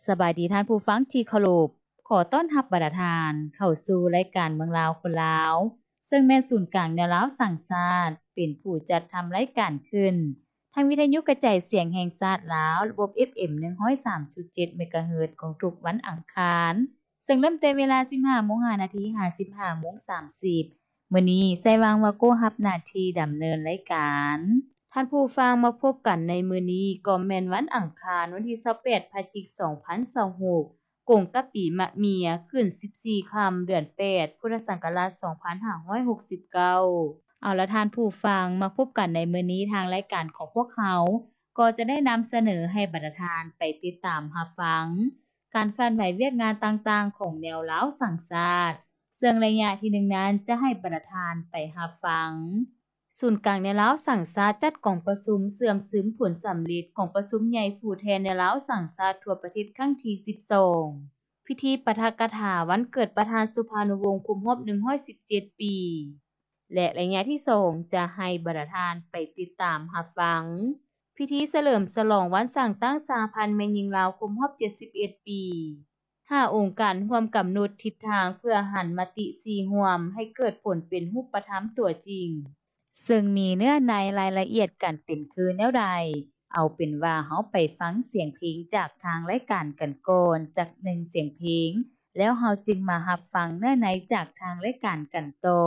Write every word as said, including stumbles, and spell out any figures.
สบายดีท่านผู้ฟังที่เคารพขอต้อนรับบรรดาทานเข้าสู่รายการเมืองลาวคนลาวซึ่งแม่นศูนย์กลางแนวลาวสั่งชาติเป็นผู้จัดทำรายการขึ้นทางวิทยุกระจายเสียงแห่งชาติลาวระบบ เอฟ เอ็ม หนึ่งร้อยสามจุดเจ็ด เมกะเฮิรตซ์ของทุกวันอังคารซึ่งเริ่มแต่เวลา สิบห้าโมงห้านาที ห้าสิบห้าโมงสามสิบมื้อนี้ใส่วางว่าโกรับหน้าที่ดำเนินรายการท่านผู้ฟังมาพบกันในมื้อนี้ก็แม่นวันอังคารวันที่ยี่สิบแปดพฤศจิกายนสองพันยี่สิบหกกงกับปีมะเมียขึ้นสิบสี่ค่ำเดือนแปดพุทธศักราชสองพันห้าร้อยหกสิบเก้าเอาละท่านผู้ฟังมาพบกันในมื้อนี้ทางรายการของพวกเขาก็จะได้นำเสนอให้บรรดาทานไปติดตามรับฟังการเคลื่อนไหวเวียกงานต่างๆของแนวลาวสังชาติซึ่งระยะที่หนึ่งนั้นจะให้บรรดาทานไปรับฟังศูนย์กลางแนวลาวสังชาติจัดกองประชุมเสื่อมซึมผลสำลิดของประชุมใหญ่ผู้แทนแนวลาวสังชาติทั่วประเทศครั้งที่สิบสองพิธีปาฐกถาวันเกิดประธานสุภานุวงศ์ครบรอบหนึ่งร้อยสิบเจ็ดปีและระยะที่สองจะให้บรรดาทานไปติดตามรับฟังพิธีเฉลิมฉลองวันสร้างตั้งสหพันธ์แม่หญิงลาวครบรอบเจ็ดสิบเอ็ดปีห้าองค์การร่วมกำหนดทิศทางเพื่อหันมติสี่ร่วมให้เกิดผลเป็นรูปธรรมตัวจริงซึ่งมีเนื้อในรายละเอียดกันเป็นคือแนวใดเอาเป็นว่าเฮาไปฟังเสียงเพลงจากทางรายการกันก่อนจากหนึ่งเสียงเพลงแล้วเฮาจึงมารับฟังเนื้อในจากทางรายการกันต่อ